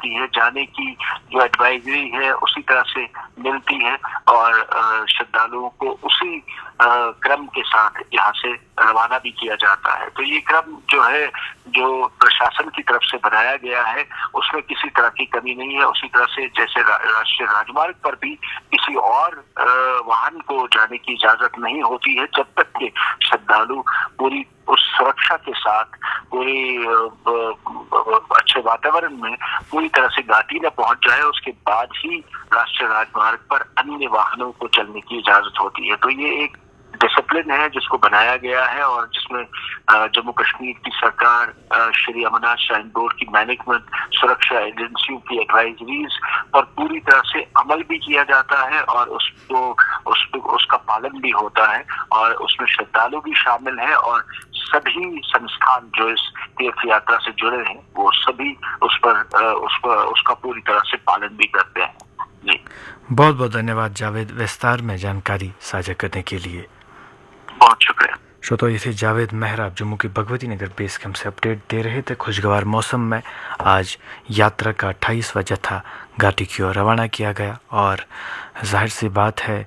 जाती है, जाने की जो एडवाइजरी है उसी तरह से मिलती है और श्रद्धालुओं को उसी क्रम के साथ यहाँ से रवाना भी किया जाता है। तो ये क्रम जो है, जो प्रशासन की तरफ से बनाया गया है, उसमें किसी तरह की कमी नहीं है। उसी तरह से जैसे राष्ट्रीय राजमार्ग पर भी किसी और वाहन को जाने की इजाजत नहीं होती है जब तक कि श्रद्धालु पूरी उस सुरक्षा के साथ, पूरी अच्छे वातावरण में पूरी तरह से घाटी में पहुंच जाए, उसके बाद ही राष्ट्रीय राजमार्ग पर अन्य वाहनों को चलने की इजाजत होती है। तो ये एक डिसिप्लिन है जिसको बनाया गया है और जिसमें जम्मू कश्मीर की सरकार, श्री अमरनाथ श्राइन बोर्ड की मैनेजमेंट, सुरक्षा एजेंसियों की एडवाइजरीज पर पूरी तरह से अमल भी किया जाता है और उसका पालन भी होता है और उसमें श्रद्धालु भी शामिल है और सभी संस्थान जो इस तीर्थ यात्रा से जुड़े हैं वो सभी उसका पूरी तरह से पालन भी करते हैं। जी, बहुत बहुत धन्यवाद जावेद, विस्तार में जानकारी साझा करने के लिए। बहुत शुक्रिया। श्रोताओं, ये थे जावेद मेहरा, जम्मू के भगवती नगर बेस कैंप से अपडेट दे रहे थे। खुशगवार मौसम में आज यात्रा का 28वां जत्था घाटी की ओर रवाना किया गया और जाहिर सी बात है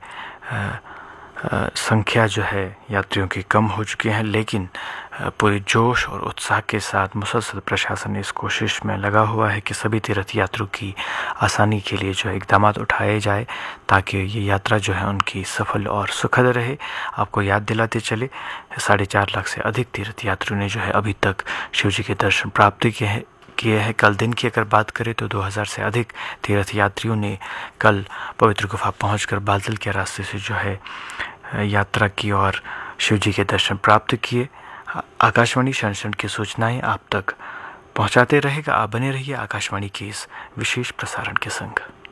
संख्या जो है यात्रियों की कम हो चुकी है, लेकिन पूरे जोश और उत्साह के साथ मुसलसल प्रशासन इस कोशिश में लगा हुआ है कि सभी तीर्थ यात्रियों की आसानी के लिए जो है इकदाम उठाए जाए ताकि ये यात्रा जो है उनकी सफल और सुखद रहे। आपको याद दिलाते चले 4.5 लाख से अधिक तीर्थ यात्रियों ने जो है अभी तक शिव जी के दर्शन प्राप्त किए हैं। कल दिन की अगर बात करें तो 2000 से अधिक तीर्थ यात्रियों ने कल पवित्र गुफा पहुंचकर बादल के रास्ते से जो है यात्रा की और शिव जी के दर्शन प्राप्त किए। आकाशवाणी क्षण की सूचनाएं आप तक पहुंचाते रहेगा। आप बने रहिए आकाशवाणी के इस विशेष प्रसारण के संग।